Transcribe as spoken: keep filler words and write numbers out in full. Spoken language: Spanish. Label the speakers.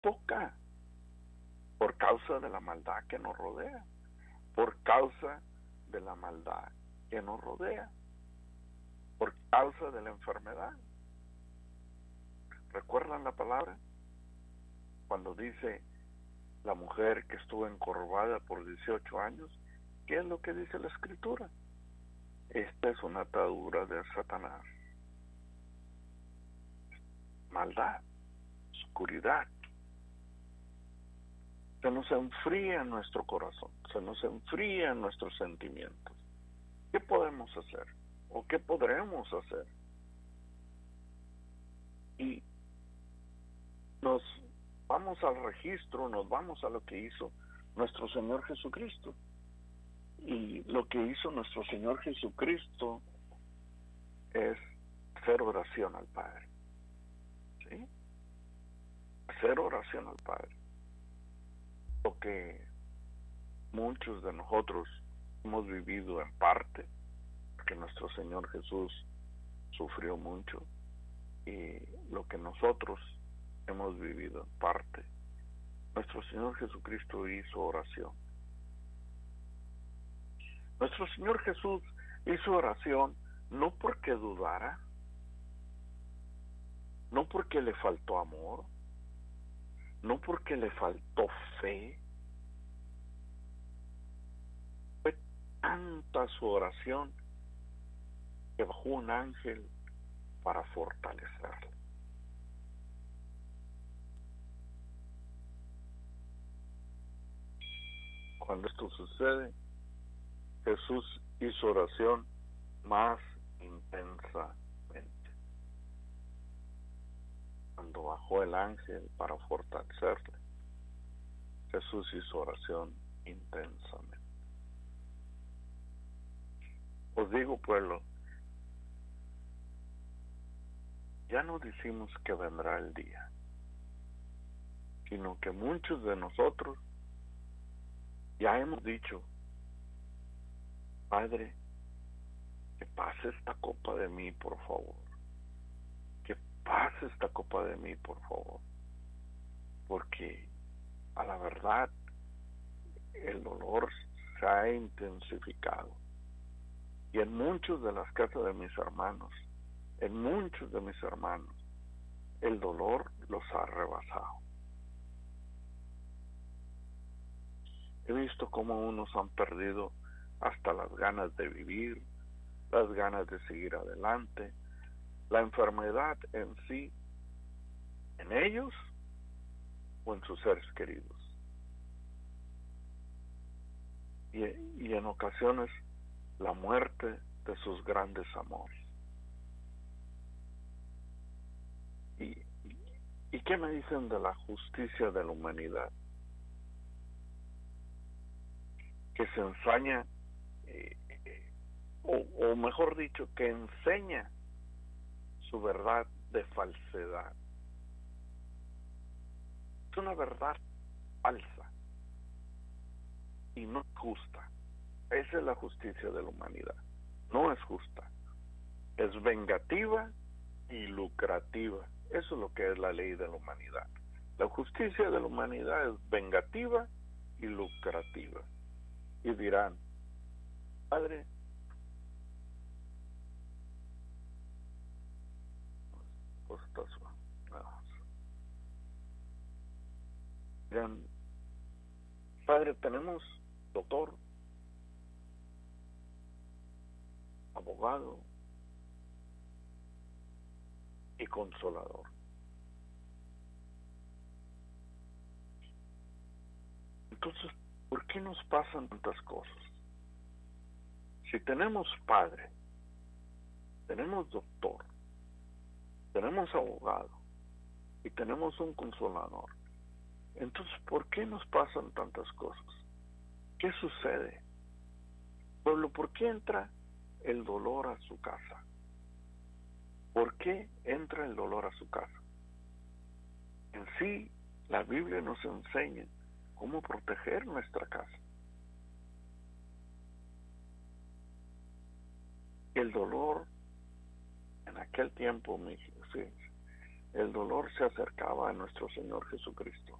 Speaker 1: toca por causa de la maldad que nos rodea, por causa de la maldad que nos rodea, por causa de la enfermedad. ¿Recuerdan la palabra? Cuando dice la mujer que estuvo encorvada por dieciocho años, ¿qué es lo que dice la Escritura? Esta es una atadura de Satanás. Maldad, oscuridad. Se nos enfría nuestro corazón, se nos enfría nuestros sentimientos. ¿Qué podemos hacer? ¿O qué podremos hacer? Y nos vamos al registro, nos vamos a lo que hizo nuestro Señor Jesucristo. Y lo que hizo nuestro Señor Jesucristo es hacer oración al Padre. ¿Sí? Hacer oración al Padre. Lo que muchos de nosotros hemos vivido en parte, porque nuestro Señor Jesús sufrió mucho, y lo que nosotros hemos vivido en parte, nuestro Señor Jesucristo hizo oración. Nuestro Señor Jesús hizo oración no porque dudara, no porque le faltó amor, no porque le faltó fe. Fue tanta su oración que bajó un ángel para fortalecerle. Cuando esto sucede, Jesús hizo oración más intensamente. Cuando bajó el ángel para fortalecerle, Jesús hizo oración intensamente. Os digo, pueblo, ya no decimos que vendrá el día, sino que muchos de nosotros ya hemos dicho: Padre, que pase esta copa de mí, por favor. Que pase esta copa de mí, por favor. Porque a la verdad el dolor se ha intensificado. Y en muchos de las casas de mis hermanos, en muchos de mis hermanos, el dolor los ha rebasado. He visto cómo unos han perdido hasta las ganas de vivir, las ganas de seguir adelante, la enfermedad en sí, en ellos o en sus seres queridos. Y, y en ocasiones la muerte de sus grandes amores. ¿Y, y qué me dicen de la justicia de la humanidad? Que se ensaña, eh, eh, o, o mejor dicho, que enseña su verdad de falsedad. Es una verdad falsa y no es justa. Esa es la justicia de la humanidad. No es justa. Es vengativa y lucrativa. Eso es lo que es la ley de la humanidad. La justicia de la humanidad es vengativa y lucrativa. Y dirán: Padre, pues estás no. Dirán: Padre, tenemos doctor, abogado y consolador. Entonces, ¿por qué nos pasan tantas cosas? Si tenemos padre, tenemos doctor, tenemos abogado y tenemos un consolador, entonces, ¿por qué nos pasan tantas cosas? ¿Qué sucede? Pueblo, ¿por qué entra el dolor a su casa? ¿Por qué entra el dolor a su casa? En sí, la Biblia nos enseña cómo proteger nuestra casa. El dolor en aquel tiempo, fíjense, el dolor se acercaba a nuestro Señor Jesucristo.